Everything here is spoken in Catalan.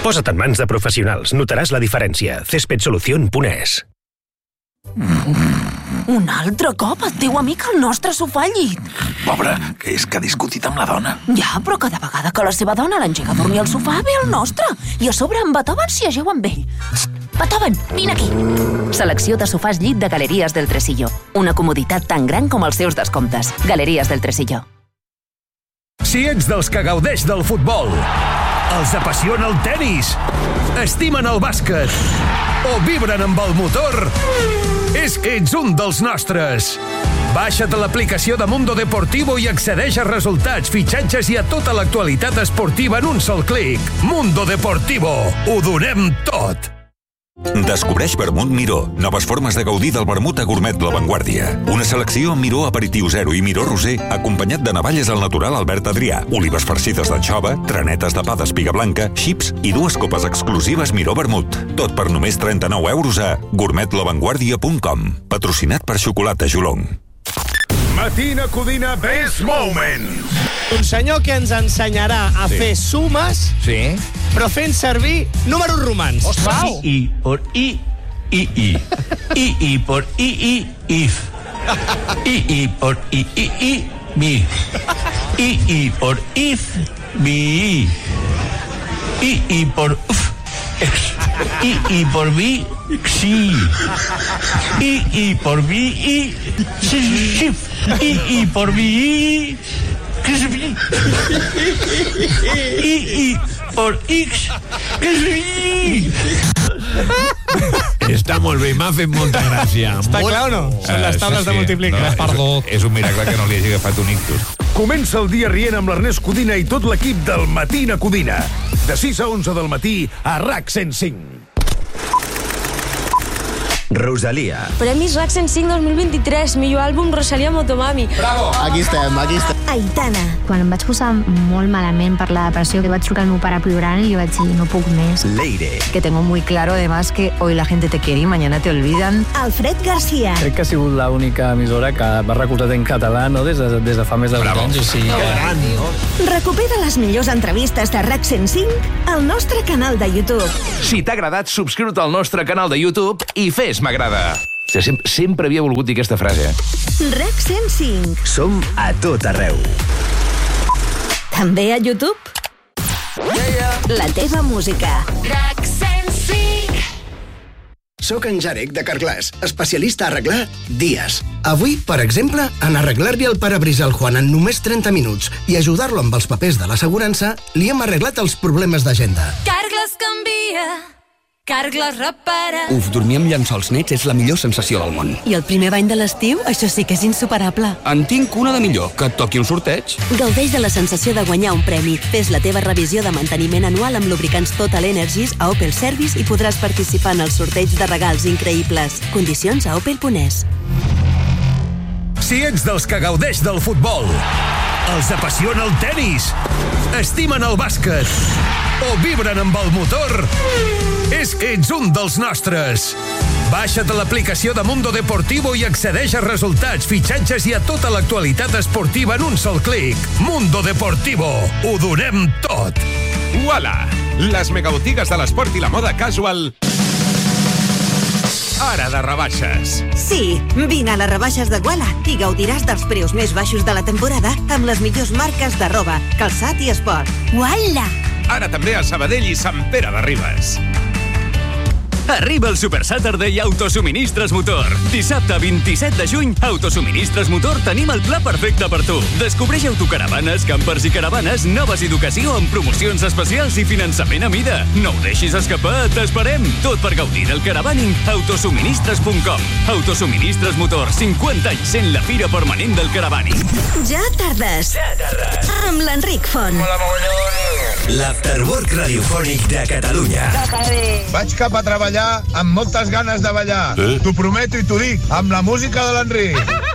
Posa't en mans de professionals. Notaràs la diferència. cespedsolucion.es. Un altre cop et teu amic al nostre sofà al llit. Pobre, que és que ha discutit amb la dona. Ja, però cada vegada que la seva dona l'engega a dormir al sofà ve al nostre. I a sobre en Beethoven s'hi ajeu amb ell. Beethoven, vine aquí. Selecció de sofàs llit de Galeries del Tresillo. Una comoditat tan gran com els seus descomptes. Galeries del Tresillo. Si ets dels que gaudeix del futbol, els apassiona el tenis, estimen el bàsquet o vibren amb el motor, és que ets un dels nostres. Baixa't l'aplicació de Mundo Deportivo i accedeix a resultats, fitxatges i a tota l'actualitat esportiva en un sol clic. Mundo Deportivo. Ho donem tot. Descobreix Vermut Miró. Noves formes de gaudir del vermut a gourmet La Vanguardia. Una selecció amb Miró Aperitiu Zero i Miró Roser, acompanyat de navalles al natural Albert Adrià, olives farcides d'anxova, trenetes de pa d'espiga blanca, xips i 2 copes exclusives Miró Vermut. Tot per només 39 euros a gourmetlavanguardia.com. Patrocinat per Xocolata Jolong. Matina Codina Best Moment. Un senyor que ens ensenyarà a fer sumes, però fent servir números romans. I por I, por I, if. I por I, mi. I por if, mi. I por uf, ex. I por vi, xi. I por vi, xif. I por vi, I por X. Està molt bé, m'ha fet molta gràcia. Està clar o no? Són les taules de multiplicar. Perdó. És un miracle que no li hagi agafat un ictus. Comença el dia rient amb l'Ernest Codina i tot l'equip del Matina Codina. De 6 a 11 del matí a RAC 105. Rosalia. Premis RAC 105 2023, millor àlbum Rosalia Motomami. Bravo! Aquí estem. Aitana. Quan em vaig posar molt malament per la depressió, que vaig trucar al meu pare plorant i li vaig dir, no puc més. Leire. Que tengo muy claro, además, que hoy la gente te quiere y mañana te olvidan. Alfred García. Crec que ha sigut l'única emissora que va recolzat en català, no? Des de fa més de 20 anys. Sí. Recupera les millors entrevistes de RAC 105 al nostre canal de YouTube. Si t'ha agradat, subscriu-te al nostre canal de YouTube i fes m'agrada. Sempre havia volgut dir aquesta frase. RAC 105. Som a tot arreu. També a YouTube. La teva música. RAC 105. Soc en Jarek de Carglass, especialista a arreglar dies. Avui, per exemple, en arreglar-li el parabrisa al Juan en només 30 minuts i ajudar-lo amb els papers de l'assegurança, li hem arreglat els problemes d'agenda. Carglass canvia. Carglass repara. Dormir amb llençols nets és la millor sensació del món. I el primer bany de l'estiu, això sí que és insuperable. En tinc una de millor, que et toqui un sorteig. Gaudeix de la sensació de guanyar un premi. Fes la teva revisió de manteniment anual amb lubricants Total Energies a Opel Service i podràs participar en el sorteig de regals increïbles. Condicions a opel.es. Si ets dels que gaudeix del futbol, els apassiona el tenis, estimen el bàsquet o vibren amb el motor, és que ets un dels nostres. Baixa't l'aplicació de Mundo Deportivo i accedeix a resultats, fitxatges i a tota l'actualitat esportiva en un sol clic. Mundo Deportivo. Ho donem tot. Uala! Les megabotigues de l'esport i la moda casual ara de rebaixes. Sí, vine a les rebaixes de Guala i gaudiràs dels preus més baixos de la temporada amb les millors marques de roba, calçat i esport. Guala! Ara també a Sabadell i Sant Pere de Ribes. Arriba el Super Saturday Autosuministres Motor. Dissabte 27 de juny, Autosuministres Motor tenim el pla perfecte per tu. Descobreix autocaravanes, campers i caravanes, noves educació amb promocions especials i finançament a mida. No ho deixis escapar, t'esperem. Tot per gaudir del caravaning. Autosuministres.com. Autosuministres Motor, 50 anys sent la fira permanent del caravaning. Ja tardes. Amb l'Enric Font. L'Afterwork radiofònic de Catalunya. Vaig cap a treballar amb moltes ganes de ballar. T'ho prometo i t'ho dic, amb la música de l'Enric.